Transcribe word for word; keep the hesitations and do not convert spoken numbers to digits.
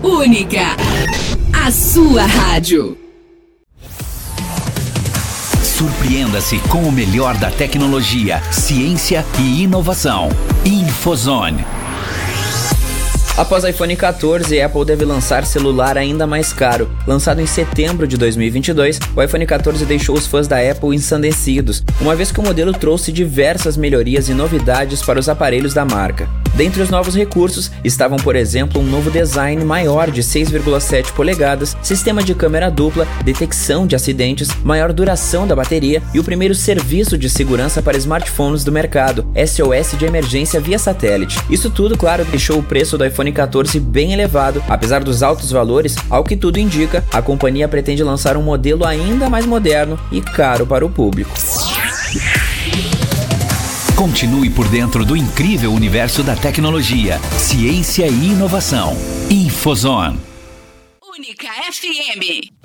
Única, a sua rádio. Surpreenda-se com o melhor da tecnologia, ciência e inovação. Infozone. Após iPhone quatorze, a Apple deve lançar celular ainda mais caro. Lançado em setembro de dois mil e vinte e dois, o iPhone quatorze deixou os fãs da Apple ensandecidos, uma vez que o modelo trouxe diversas melhorias e novidades para os aparelhos da marca. Dentre os novos recursos estavam, por exemplo, um novo design maior de seis vírgula sete polegadas, sistema de câmera dupla, detecção de acidentes, maior duração da bateria e o primeiro serviço de segurança para smartphones do mercado, S O S de emergência via satélite. Isso tudo, claro, deixou o preço do iPhone quatorze bem elevado. Apesar dos altos valores, ao que tudo indica, a companhia pretende lançar um modelo ainda mais moderno e caro para o público. Continue por dentro do incrível universo da tecnologia, ciência e inovação. Infozone. Única F M.